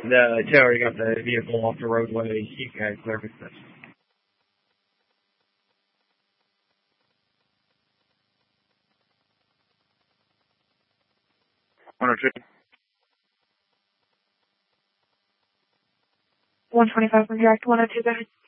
The already got the vehicle off the roadway. You guys clear for this. 102. 125 from direct 102, go ahead.